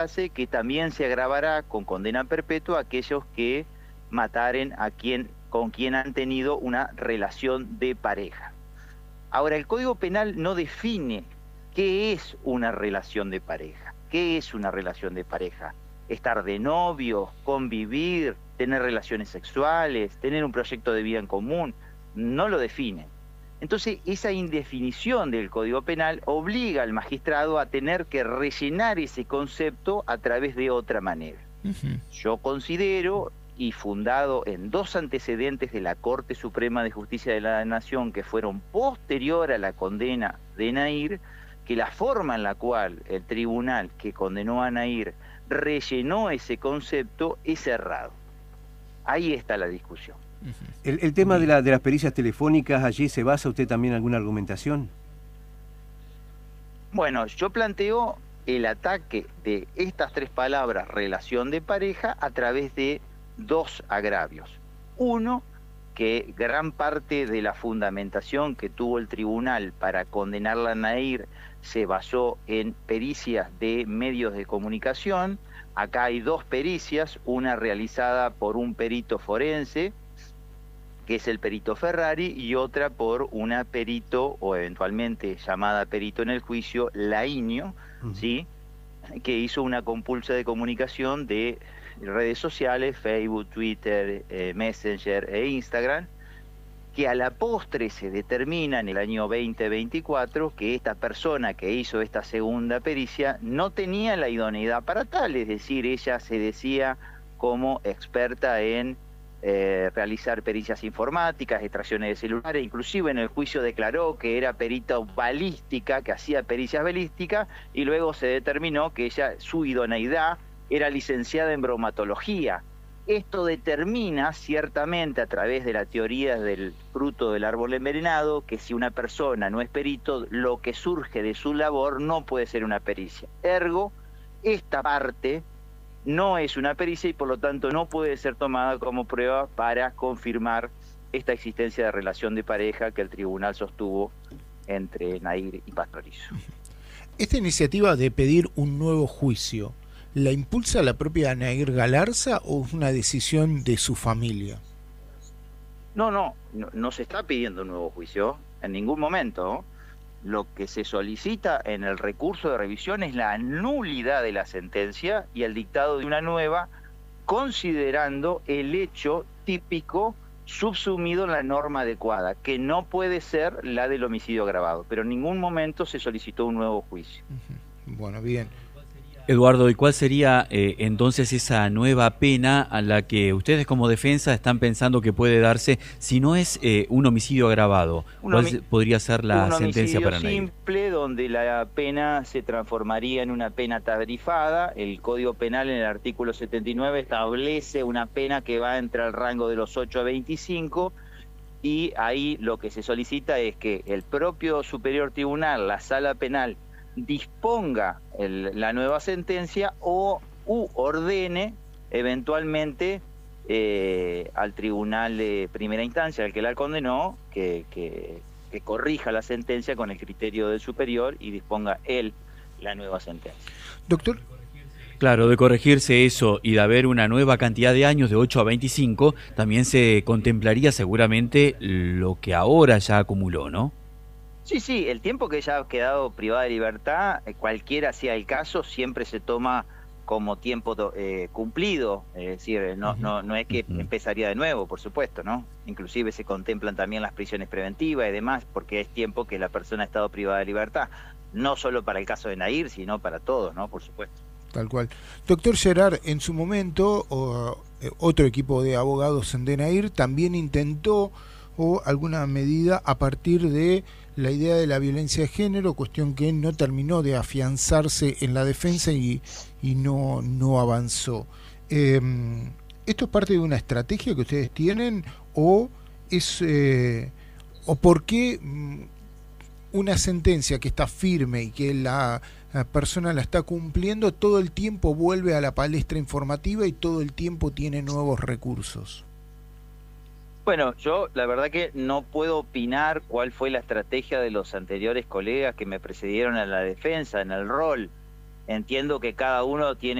que también se agravará con condena perpetua a aquellos que mataren con quien han tenido una relación de pareja. Ahora, el Código Penal no define qué es una relación de pareja. ¿Qué es una relación de pareja? Estar de novios, convivir, tener relaciones sexuales, tener un proyecto de vida en común, no lo define. Entonces, esa indefinición del Código Penal obliga al magistrado a tener que rellenar ese concepto a través de otra manera. Yo considero, y fundado en 2 antecedentes de la Corte Suprema de Justicia de la Nación que fueron posterior a la condena de Nahir, que la forma en la cual el tribunal que condenó a Nahir rellenó ese concepto es errado. Ahí está la discusión. El tema de las pericias telefónicas, ¿allí se basa usted también en alguna argumentación? Bueno, yo planteo el ataque de estas 3 palabras, relación de pareja, a través de 2 agravios. Uno, que gran parte de la fundamentación que tuvo el tribunal para condenarla a Nahir se basó en pericias de medios de comunicación. Acá hay 2 pericias, una realizada por un perito forense, que es el perito Ferrari, y otra por una perito, o eventualmente llamada perito en el juicio, Lainio, ¿sí?, que hizo una compulsa de comunicación de redes sociales, Facebook, Twitter, Messenger e Instagram, que a la postre se determina en el año 2024 que esta persona que hizo esta segunda pericia no tenía la idoneidad para tal, es decir, ella se decía como experta en realizar pericias informáticas, extracciones de celulares, inclusive en el juicio declaró que era perita balística, que hacía pericias balísticas, y luego se determinó que ella, su idoneidad, era licenciada en bromatología. Esto determina ciertamente a través de la teoría del fruto del árbol envenenado que si una persona no es perito, lo que surge de su labor no puede ser una pericia. Ergo, esta parte no es una pericia y por lo tanto no puede ser tomada como prueba para confirmar esta existencia de relación de pareja que el tribunal sostuvo entre Nahir y Pastorizo. Esta iniciativa de pedir un nuevo juicio, ¿la impulsa la propia Nahir Galarza o es una decisión de su familia? No se está pidiendo un nuevo juicio en ningún momento. Lo que se solicita en el recurso de revisión es la nulidad de la sentencia y el dictado de una nueva, considerando el hecho típico subsumido en la norma adecuada, que no puede ser la del homicidio agravado, pero en ningún momento se solicitó un nuevo juicio. Bueno, bien. Eduardo, ¿y cuál sería entonces esa nueva pena a la que ustedes como defensa están pensando que puede darse si no es un homicidio agravado? ¿Cuál podría ser la sentencia para Nahir? Un homicidio simple donde la pena se transformaría en una pena tarifada. El Código Penal en el artículo 79 establece una pena que va entre el rango de los 8 a 25 y ahí lo que se solicita es que el propio Superior Tribunal, la Sala Penal, disponga la nueva sentencia u ordene eventualmente al tribunal de primera instancia, al que la condenó, que corrija la sentencia con el criterio del superior y disponga él la nueva sentencia. Doctor. Claro, de corregirse eso y de haber una nueva cantidad de años de 8 a 25, también se contemplaría seguramente lo que ahora ya acumuló, ¿no? Sí, el tiempo que ella ha quedado privada de libertad, cualquiera sea el caso, siempre se toma como tiempo cumplido, es decir, no es que empezaría de nuevo, por supuesto, ¿no? Inclusive se contemplan también las prisiones preventivas y demás, porque es tiempo que la persona ha estado privada de libertad, no solo para el caso de Nahir, sino para todos, ¿no? Por supuesto. Tal cual. Doctor Gerard, en su momento, otro equipo de abogados en Nahir también intentó alguna medida a partir de la idea de la violencia de género, cuestión que no terminó de afianzarse en la defensa y no avanzó. ¿Esto es parte de una estrategia que ustedes tienen o es o por qué una sentencia que está firme y que la persona la está cumpliendo todo el tiempo vuelve a la palestra informativa y todo el tiempo tiene nuevos recursos? Bueno, yo la verdad que no puedo opinar cuál fue la estrategia de los anteriores colegas que me precedieron en la defensa, en el rol. entiendo que cada uno tiene